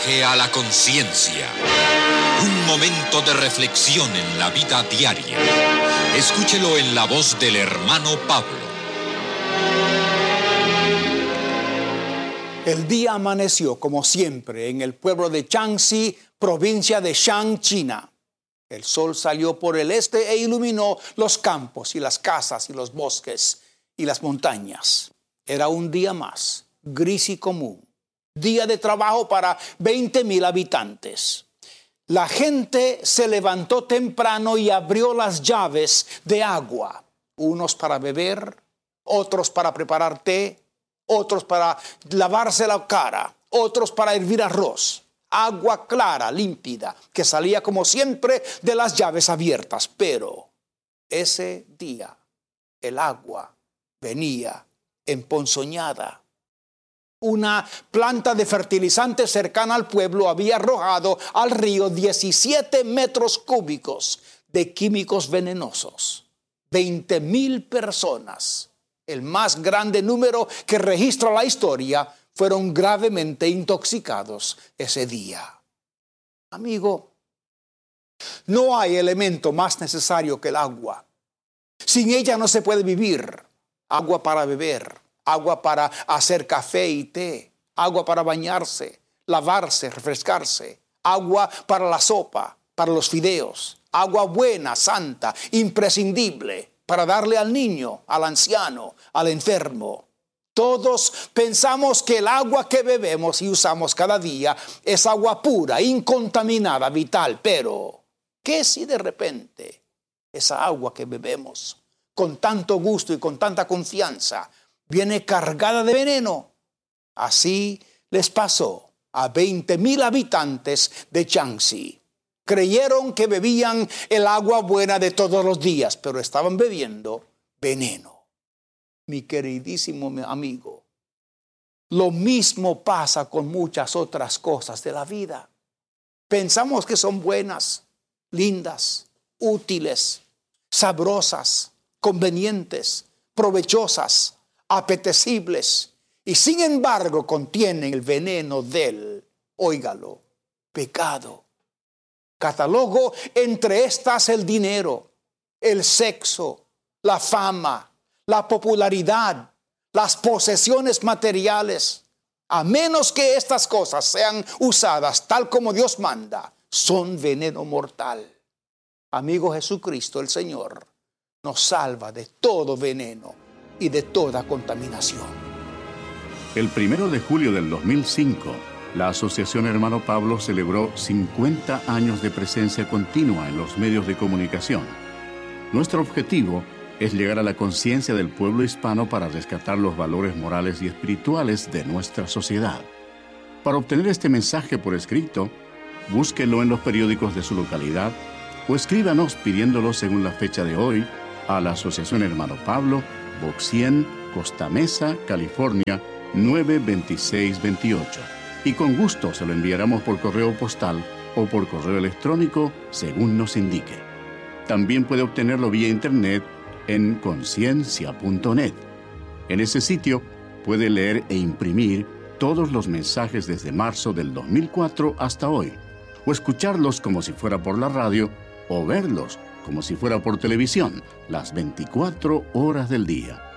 viaje a la conciencia. Un momento de reflexión en la vida diaria. Escúchelo en la voz del hermano Pablo. El día amaneció, como siempre, en el pueblo de Jiangxi, provincia de Shan, China. El sol salió por el este e iluminó los campos y las casas y los bosques y las montañas. Era un día más, gris y común. Día de trabajo para 20,000 habitantes. La gente se levantó temprano y abrió las llaves de agua. Unos para beber, otros para preparar té, otros para lavarse la cara, otros para hervir arroz. Agua clara, límpida, que salía como siempre de las llaves abiertas. Pero ese día el agua venía emponzoñada. Una planta de fertilizante cercana al pueblo había arrojado al río 17 metros cúbicos de químicos venenosos. 20,000 personas, el más grande número que registra la historia, fueron gravemente intoxicados ese día. Amigo, no hay elemento más necesario que el agua. Sin ella no se puede vivir. Agua para beber, agua para hacer café y té, agua para bañarse, lavarse, refrescarse, agua para la sopa, para los fideos, agua buena, santa, imprescindible para darle al niño, al anciano, al enfermo. Todos pensamos que el agua que bebemos y usamos cada día es agua pura, incontaminada, vital. Pero, ¿qué si de repente esa agua que bebemos con tanto gusto y con tanta confianza viene cargada de veneno? Así les pasó a 20,000 habitantes de Jiangxi. Creyeron que bebían el agua buena de todos los días, pero estaban bebiendo veneno. Mi queridísimo amigo, lo mismo pasa con muchas otras cosas de la vida. Pensamos que son buenas, lindas, útiles, sabrosas, convenientes, provechosas, apetecibles, y sin embargo contienen el veneno del, óigalo, pecado. Catalogo entre estas el dinero, el sexo, la fama, la popularidad, las posesiones materiales. A menos que estas cosas sean usadas tal como Dios manda, son veneno mortal. Amigo, Jesucristo el Señor nos salva de todo veneno y de toda contaminación. El 1 de julio del 2005, la Asociación Hermano Pablo celebró 50 años de presencia continua en los medios de comunicación. Nuestro objetivo es llegar a la conciencia del pueblo hispano para rescatar los valores morales y espirituales de nuestra sociedad. Para obtener este mensaje por escrito, búsquelo en los periódicos de su localidad o escríbanos pidiéndolo según la fecha de hoy a la Asociación Hermano Pablo, Box 100, Costa Mesa, California, 92628. Y con gusto se lo enviaremos por correo postal o por correo electrónico según nos indique. También puede obtenerlo vía internet en conciencia.net. En ese sitio puede leer e imprimir todos los mensajes desde marzo del 2004 hasta hoy, o escucharlos como si fuera por la radio, o verlos como si fuera por televisión, las 24 horas del día.